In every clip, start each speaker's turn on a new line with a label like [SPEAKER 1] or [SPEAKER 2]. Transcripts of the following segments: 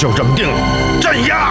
[SPEAKER 1] 就这么定了，镇压！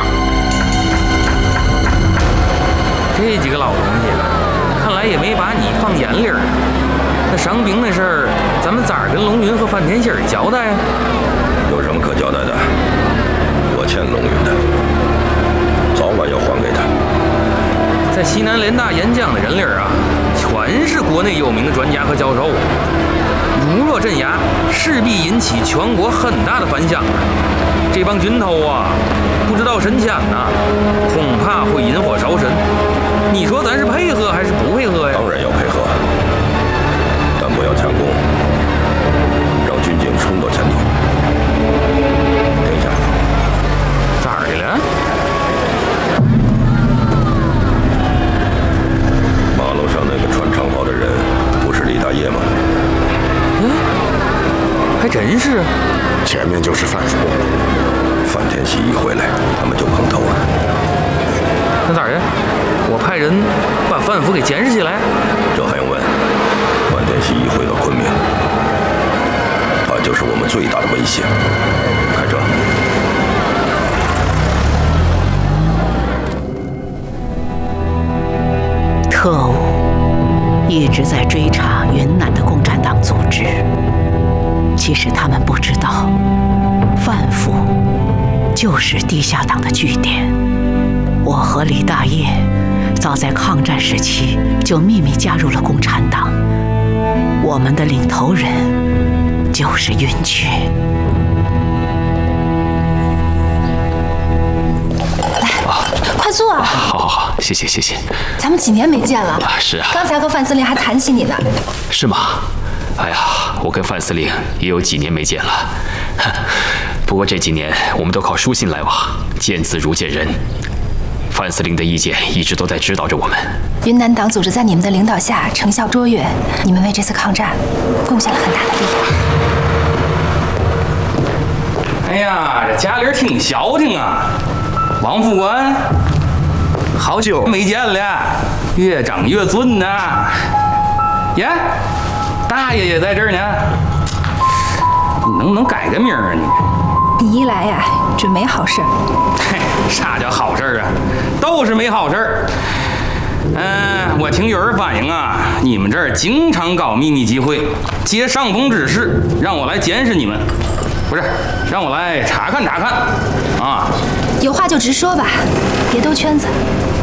[SPEAKER 2] 这几个老东西，看来也没把你放眼里儿。那伤兵的事儿，咱们咋跟龙云和范天喜交代呀？
[SPEAKER 3] 有什么可交代的？我欠龙云的，早晚要还给他。
[SPEAKER 2] 在西南联大演讲的人里儿啊，全是国内有名的专家和教授。如若镇压，势必引起全国很大的反响。这帮军头啊，不知道神枪啊，恐怕会引火烧身。你说咱是配合还是不配合呀？
[SPEAKER 3] 当然要配合，但不要抢攻，让军警冲到前头。等一下，
[SPEAKER 2] 咋的了？
[SPEAKER 3] 马路上那个穿长袍的人，不是李大业吗？
[SPEAKER 2] 还真是。
[SPEAKER 1] 前面就是范叔，
[SPEAKER 3] 范天喜一回来，他们就碰头了。
[SPEAKER 2] 那咋的？我派人把范福给监视起来？
[SPEAKER 3] 这还用问？范天喜一回到昆明，他就是我们最大的威胁。开车。
[SPEAKER 4] 特务一直在追查云南的共产党组织，其实他们不知道，范府就是地下党的据点。我和李大业早在抗战时期就秘密加入了共产党，我们的领头人就是云雀。
[SPEAKER 5] 快坐啊！
[SPEAKER 6] 好，谢谢。
[SPEAKER 5] 咱们几年没见了
[SPEAKER 6] 啊，是啊。
[SPEAKER 5] 刚才和范司令还谈起你呢。
[SPEAKER 6] 是吗？哎呀，我跟范司令也有几年没见了。不过这几年我们都靠书信来往，见字如见人。范司令的意见一直都在指导着我们。
[SPEAKER 5] 云南党组织在你们的领导下成效卓越，你们为这次抗战贡献了很大的力量。
[SPEAKER 2] 哎呀，这家里挺消停啊，王副官，好久没见了，越长越俊呐。耶，大爷也在这儿呢，你能不能改个名啊
[SPEAKER 5] 你一来呀，准没好事儿。
[SPEAKER 2] 嘿，啥叫好事儿啊？都是没好事儿。我听有人反映啊，你们这儿经常搞秘密集会，接上峰指示，让我来监视你们，不是，让我来查看啊。
[SPEAKER 5] 有话就直说吧，别兜圈子。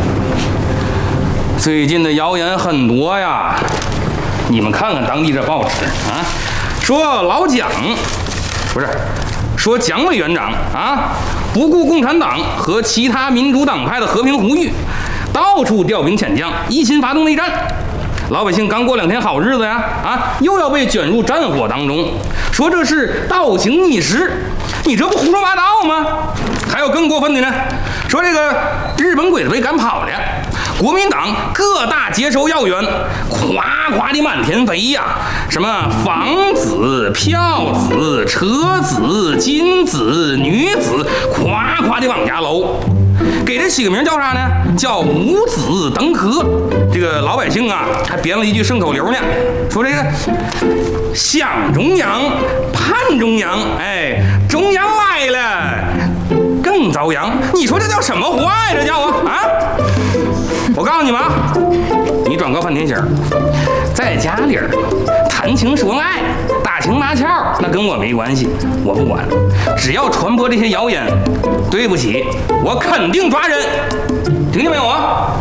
[SPEAKER 2] 最近的谣言很多呀，你们看看当地这报纸啊，说老蒋，不是，说蒋委员长啊，不顾共产党和其他民主党派的和平呼吁，到处调兵遣将，一心发动内战。老百姓刚过2天好日子呀，又要被卷入战火当中，说这是倒行逆施，你这不胡说八道吗？还有更过分的呢，说这个日本鬼子被赶跑了，国民党各大接收要员夸夸的满天飞呀，什么房子、票子、车子、金子、女子，夸夸的往家搂。给这起个名叫啥呢？叫五子登科。这个老百姓啊，还编了一句顺口溜呢，说这个想中央，盼中央，中央来了更遭殃。你说这叫什么话呀？这叫啊！我告诉你们啊，你转告范天喜，在家里谈情说爱、打情骂俏，那跟我没关系，我不管。只要传播这些谣言，对不起，我肯定抓人，听见没有啊？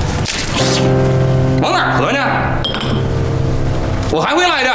[SPEAKER 2] 往哪儿喝呢？我还会来的。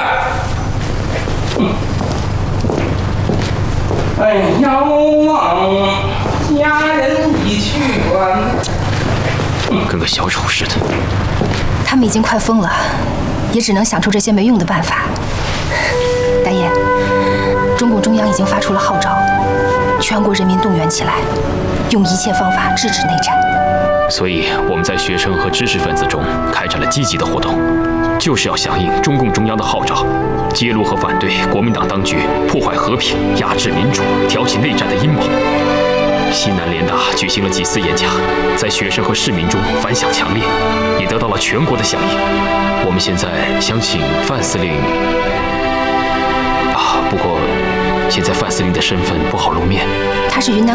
[SPEAKER 2] 遥望佳人已去关。
[SPEAKER 6] 跟个小丑似的。
[SPEAKER 5] 他们已经快疯了，也只能想出这些没用的办法。大爷，中共中央已经发出了号召，全国人民动员起来，用一切方法制止内战。
[SPEAKER 6] 所以我们在学生和知识分子中开展了积极的活动，就是要响应中共中央的号召，揭露和反对国民党当局破坏和平、压制民主、挑起内战的阴谋。西南联大举行了几次演讲，在学生和市民中反响强烈，也得到了全国的响应。我们现在想请范司令不过现在范司令的身份不好露面。
[SPEAKER 5] 他是云南